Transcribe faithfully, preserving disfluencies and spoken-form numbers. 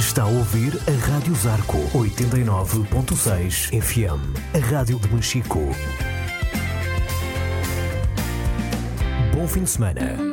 Está a ouvir a Rádio Zarco oitenta e nove ponto seis F M, a rádio de Machico. Bom fim de semana.